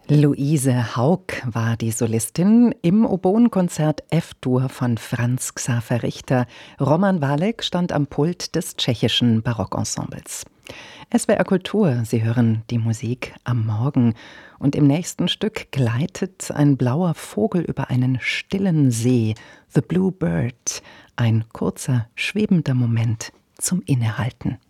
Luise Haug war die Solistin im Oboenkonzert F-Dur von Franz Xaver Richter. Roman Walek stand am Pult des tschechischen Barockensembles. SWR Kultur, Sie hören die Musik am Morgen. Und im nächsten Stück gleitet ein blauer Vogel über einen stillen See. The Blue Bird. Ein kurzer, schwebender Moment zum Innehalten.